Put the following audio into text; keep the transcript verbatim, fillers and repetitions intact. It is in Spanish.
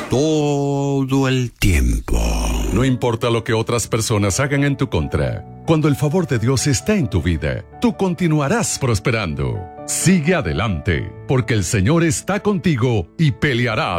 todo el tiempo. No importa lo que otras personas hagan en tu contra. Cuando el favor de Dios está en tu vida, tú continuarás prosperando. Sigue adelante, porque el Señor está contigo y peleará